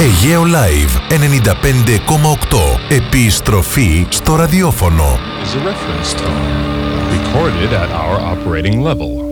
Αιγαίο Live 95,8. Επιστροφή στο ραδιόφωνο. Is a reference tone recorded at our operating level.